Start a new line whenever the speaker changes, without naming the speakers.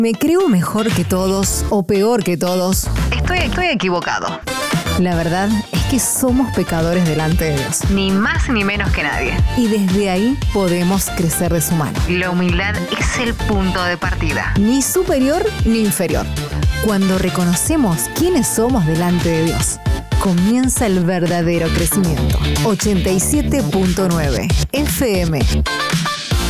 ¿Me creo mejor que todos o peor que todos?
Estoy equivocado.
La verdad es que somos pecadores delante de Dios.
Ni más ni menos que nadie.
Y desde ahí podemos crecer de su mano.
La humildad es el punto de partida.
Ni superior ni inferior. Cuando reconocemos quiénes somos delante de Dios, comienza el verdadero crecimiento. 87.9 FM